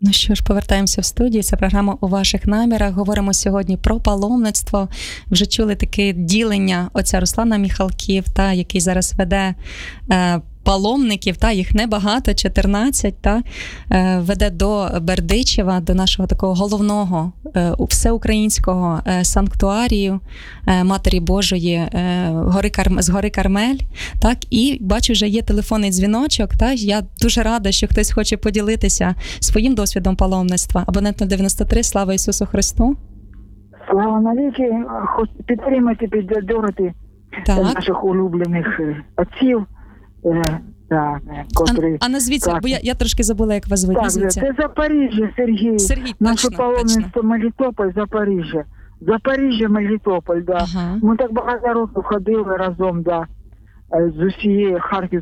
Ну що ж, повертаємося в студію. Це програма «У ваших намірах». Говоримо сьогодні про паломництво. Вже чули таке ділення отця Руслана Міхалків, який зараз веде паломників, їх небагато, 14, веде до Бердичева, до нашого такого головного всеукраїнського санктуарію Матері Божої з гори Кармель. І бачу, вже є телефонний дзвіночок. Я дуже рада, що хтось хоче поділитися своїм досвідом паломництва. Абонент 093, слава Ісусу Христу. Слава навіки, хочу підтримати, піддорити наших улюблених отців. А назвіться, бо я трошки забула, як вас звуть. Це Запоріжжя, Сергій. Сергій, наше паломництво Мелітополь, Запоріжжя. Запоріжжя, Мелітополь, Ага. Ми так багато років ходили разом, з усієї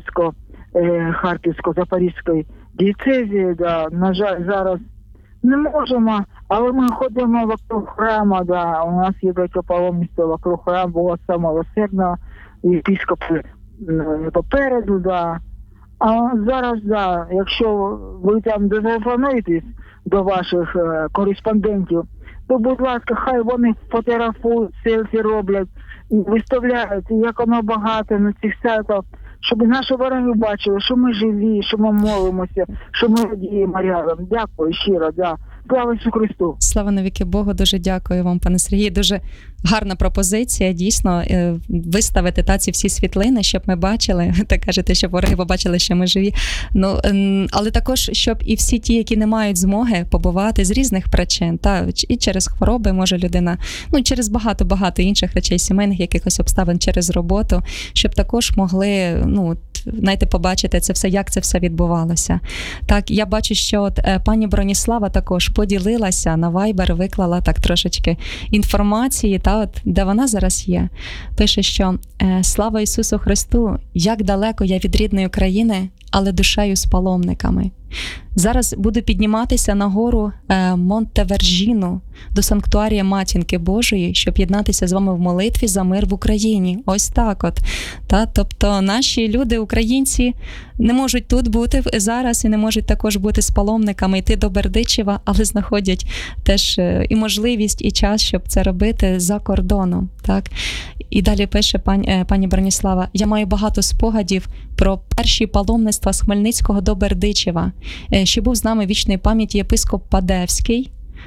Харківсько-Запорізької дієцезії, На жаль, зараз не можемо, але ми ходимо вокруг храму, У нас є таке паломництво вокруг храму, було самовосердно, єпископи попереду, А зараз, якщо ви там дозапропонуєтесь до ваших кореспондентів, то, будь ласка, хай вони фотографують, селфі роблять і виставляють, як воно багато на цих сайтах, щоб наші вороги бачили, що ми живі, що ми молимося, що ми радіємо рядом. Дякую щиро, Слава Ісусу Христу! Слава навіки Богу, дуже дякую вам, пане Сергію. Дуже гарна пропозиція, дійсно, виставити ці всі світлини, щоб ми бачили, так кажете, щоб вороги побачили, що ми живі. Але також, щоб і всі ті, які не мають змоги побувати з різних причин, і через хвороби може людина, через багато інших речей, сімейних якихось обставин, через роботу, щоб також могли, побачити це все, як це все відбувалося. Я бачу, що пані Броніслава також поділилася на Viber, виклала трошечки інформації, де вона зараз є. Пише, що «Слава Ісусу Христу, як далеко я від рідної країни, але душею з паломниками. Зараз буду підніматися на гору Монтевержіну до санктуарія Матінки Божої, щоб єднатися з вами в молитві за мир в Україні». Ось так . Тобто наші люди, українці, не можуть тут бути зараз і не можуть також бути з паломниками, йти до Бердичева, але знаходять теж і можливість, і час, щоб це робити за кордоном. І далі пише пані Броніслава: «Я маю багато спогадів про перші паломництва з Хмельницького до Бердичева. Ще був з нами вічної пам'яті єпископ Падевський.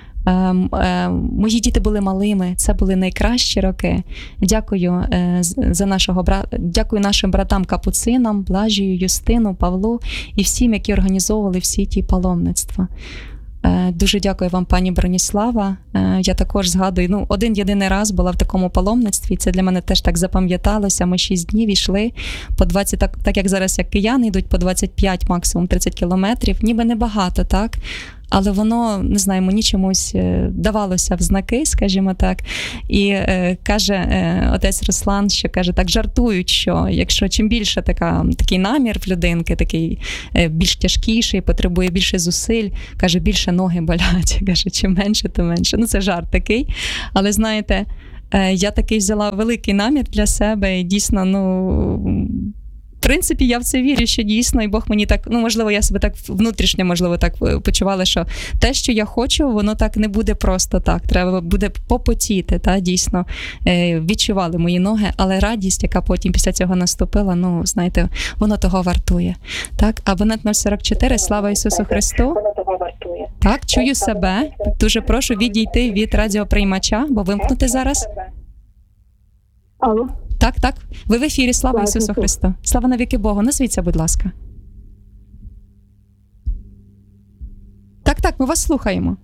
Мої діти були малими, це були найкращі роки. Дякую дякую нашим братам-капуцинам, Блажію, Юстину, Павлу і всім, які організовували всі ті паломництва». Дуже дякую вам, пані Броніслава. Я також згадую, один-єдиний раз була в такому паломництві, це для мене теж так запам'яталося. Ми 6 днів йшли по 20, так як зараз як кияни йдуть, по 25, максимум 30 кілометрів. Ніби небагато, але воно, не знаю, мені чомусь давалося в знаки, скажімо так. І каже отець Руслан, що каже, так жартують, що якщо чим більше такий намір в людинки, такий більш тяжкіший, потребує більше зусиль, каже, більше ноги болять. Каже, чим менше, то менше. Це жарт такий. Але знаєте, я такий взяла великий намір для себе і дійсно, в принципі, я в це вірю, що дійсно, і Бог мені так, можливо, я себе так внутрішньо, можливо, так почувала, що те, що я хочу, воно так не буде просто так. Треба буде попотіти, дійсно, відчували мої ноги, але радість, яка потім після цього наступила, знаєте, воно того вартує. Абонент 044, слава Ісусу Христу. Чую себе. Дуже прошу відійти від радіоприймача, бо вимкнути зараз. Алло. Так. Ви в ефірі. Слава Ісусу Христу. Слава навіки Богу. Назвіться, будь ласка. Так, ми вас слухаємо.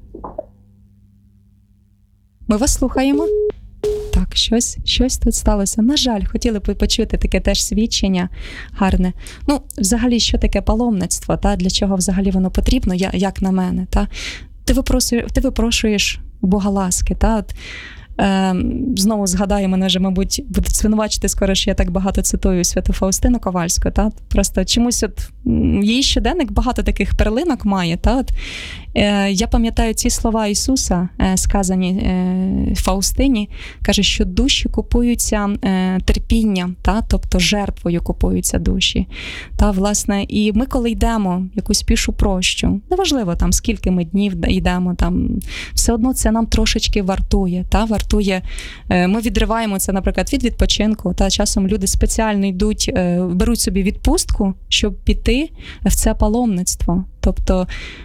Ми вас слухаємо. Так, щось тут сталося. На жаль, хотіли б почути таке теж свідчення гарне. Взагалі, що таке паломництво? Для чого взагалі воно потрібно, як на мене? Ти випрошуєш Бога ласки. Знову згадаю, мене вже, мабуть, будуть звинувачити скоро, що я так багато цитую святу Фаустину Ковальську. Та? Просто чомусь її щоденник багато таких перлинок має. Та? От, я пам'ятаю ці слова Ісуса, сказані Фаустині, каже, що душі купуються терпінням, та? Тобто жертвою купуються душі. Та, власне, і ми, коли йдемо якусь пішу прощу, неважливо, там, скільки ми днів йдемо, там, все одно це нам трошечки вартує. Та? Вартує. Ми відриваємо це, наприклад, від відпочинку. Та? Часом люди спеціально йдуть, беруть собі відпустку, щоб піти в це паломництво. Тобто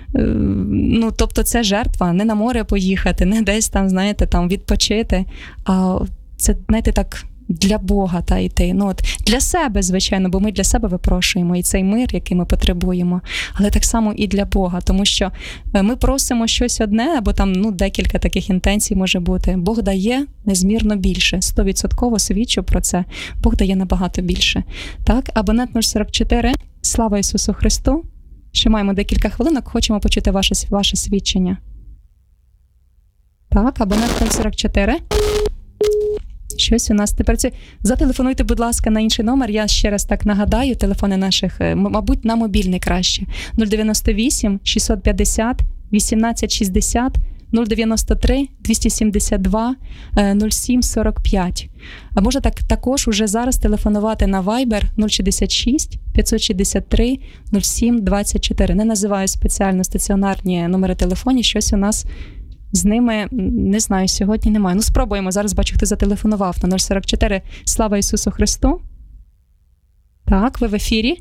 це жертва, не на море поїхати, не десь там, знаєте, там відпочити, а це, знаєте, так, для Бога та йти. Для себе, звичайно, бо ми для себе випрошуємо і цей мир, який ми потребуємо, але так само і для Бога, тому що ми просимо щось одне, або там декілька таких інтенцій може бути. Бог дає незмірно більше. 100% свідчу про це. Бог дає набагато більше. Так, абонент 044. Слава Ісусу Христу. Ще маємо декілька хвилинок, хочемо почути ваше свідчення. Так, абонент 044. Щось у нас тепер це. Зателефонуйте, будь ласка, на інший номер. Я ще раз так нагадаю, телефони наших, мабуть, на мобільний краще. 098 650 1860 093 272 0745. А можна також уже зараз телефонувати на Viber 066 563 07 24. Не називаю спеціально стаціонарні номери телефонів, щось у нас з ними, не знаю, сьогодні немає. Спробуємо. Зараз бачу, хто зателефонував на 044. Слава Ісусу Христу. Так, ви в ефірі?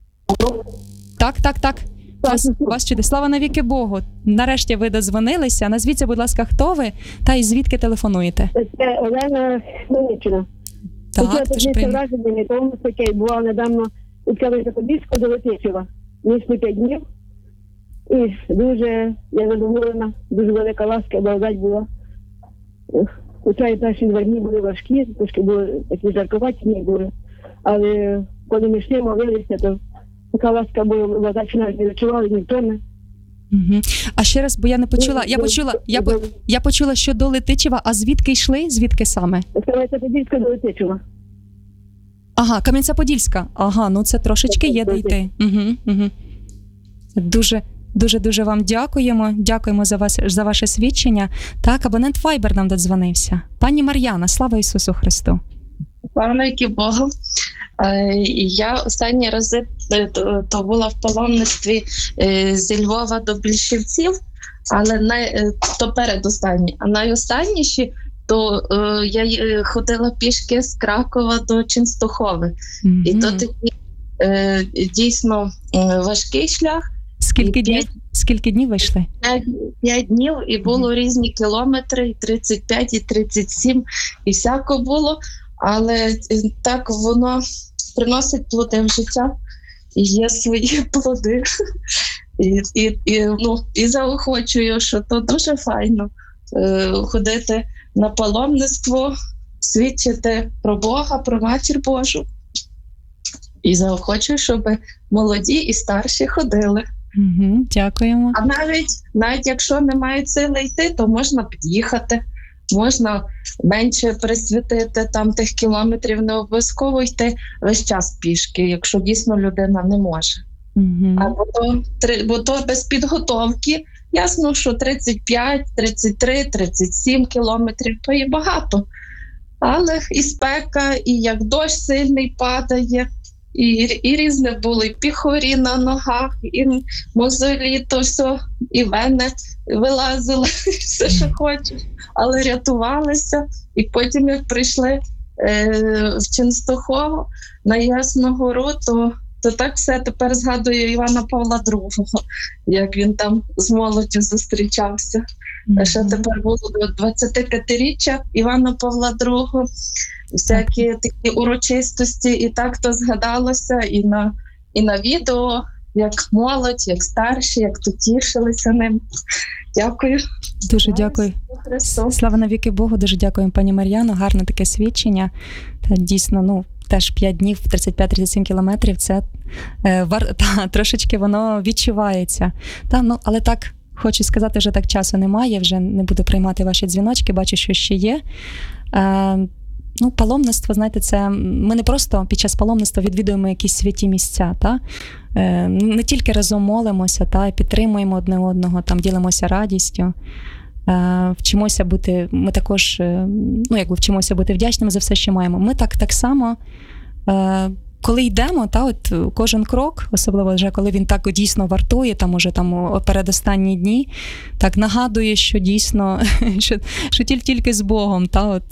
Так. Вас чути. Слава навіки Богу. Нарешті ви додзвонилися. Назвіться, будь ласка, хто ви та і звідки телефонуєте? Це Олена Хмельниччина. Так, це ж враження, тому таке була недавно у Кам'янець-Подільську до Летичева. Місто 5 днів. І дуже я задоволена, дуже велика ласка, благодать була. Хоча перші 2 дні були важкі, трошки були такі жарковаті дні були. Але коли ми йшли, молилися, то така ласка була, благодать, що навіть не відчували ніхто не. Угу. А ще раз, бо я не почула, я почула, що до Летичева, а звідки йшли? Звідки саме? З Кам'янця-Подільська до Летичева. Ага, Кам'янця-Подільська. Ага, це трошечки є де йти. Угу. Дуже вам дякуємо. Дякуємо за ваше свідчення. Так, абонент Viber нам додзвонився. Пані Мар'яна, слава Ісусу Христу. Слава навіки Богу. Я останні рази то була в паломництві зі Львова до Більшівців, але то передостанні. А найостанніші, то я ходила пішки з Кракова до Ченстохови. Mm-hmm. І то такий дійсно важкий шлях. Скільки днів ви йшли? 5 днів, і було різні кілометри, і 35, і 37, і всяко було. Але так воно приносить плоди в життя, і є свої плоди. І заохочую, що то дуже файно ходити на паломництво, свідчити про Бога, про Матір Божу. І заохочую, щоб молоді і старші ходили. Угу, дякуємо. А навіть якщо немає сили йти, то можна під'їхати, можна менше присвятити там тих кілометрів, не обов'язково йти весь час пішки, якщо дійсно людина не може. Угу. Бо то без підготовки, ясно, що 35, 33, 37 кілометрів, то є багато. Але і спека, і як дощ сильний падає, і різне було, і піхорі на ногах, і мозолі, то все, і вени вилазили, все, що хочеш, але рятувалися. І потім, як прийшли в Ченстохову на Ясну Гору, то так все тепер згадую Івана Павла II, як він там з молоддю зустрічався. Mm-hmm. Ще тепер було 25-річчя Івана Павла II, всякі такі урочистості, і так то згадалося і на відео, як молодь, як старші, як то тішилися ним. Дякую. Дуже дякую. Слава навіки Богу, дуже дякуємо, пані Мар'яно, гарне таке свідчення. Та дійсно, теж 5 днів, 35-37 кілометрів, це трошечки воно відчувається. Але так хочу сказати, вже так часу немає, вже не буду приймати ваші дзвіночки, бачу, що ще є. Паломництво, знаєте, це ми не просто під час паломництва відвідуємо якісь святі місця, та? Не тільки разом молимося, та? Підтримуємо одне одного, там, ділимося радістю, вчимося бути, ми також, вчимося бути вдячними за все, що маємо. Ми так само, коли йдемо, кожен крок, особливо вже коли він так дійсно вартує, передостанні дні, так нагадує, що дійсно, що тільки з Богом,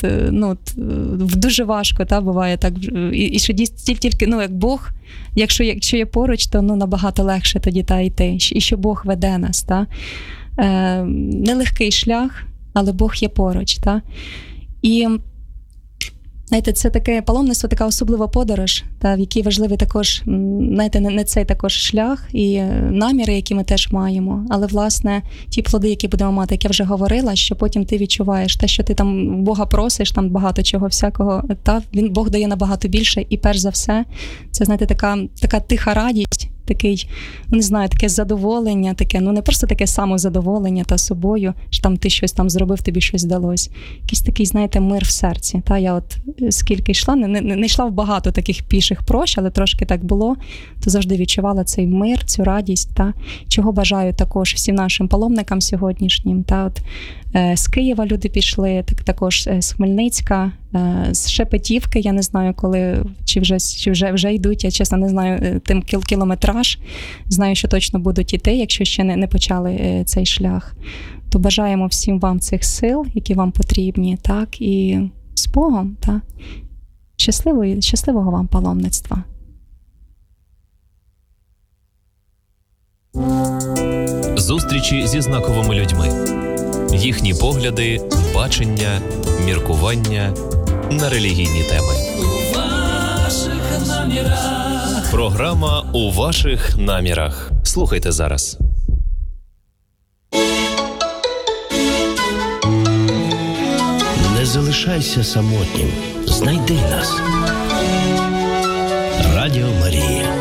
дуже важко, буває так, і що тільки, як Бог, якщо є поруч, то набагато легше тоді йти, і що Бог веде нас, нелегкий шлях, але Бог є поруч, і знаєте, це таке паломництво, така особлива подорож, в якій важливий також, знаєте, не цей також шлях і наміри, які ми теж маємо, але, власне, ті плоди, які будемо мати, як я вже говорила, що потім ти відчуваєш те, що ти там Бога просиш, там багато чого всякого, Бог дає набагато більше, і перш за все, це, знаєте, така тиха радість, такий, не знаю, таке задоволення, таке, не просто таке самозадоволення собою, що там ти щось там зробив, тобі щось вдалося. Якийсь такий, знаєте, мир в серці. Я от скільки йшла, не йшла в багато таких піших прощ, але трошки так було, то завжди відчувала цей мир, цю радість, чого бажаю також всім нашим паломникам сьогоднішнім. З Києва люди пішли, також з Хмельницька, з Шепетівки, я не знаю, коли, чи вже йдуть, я чесно не знаю тим кілометраж, знаю, що точно будуть іти, якщо ще не почали цей шлях. То бажаємо всім вам цих сил, які вам потрібні, і з Богом, щасливого вам паломництва. Зустрічі зі знаковими людьми. Їхні погляди, бачення, міркування на релігійні теми. У ваших намірах. Програма «У ваших намірах». Слухайте зараз. Не залишайся самотнім. Знайди нас. Радіо Марія.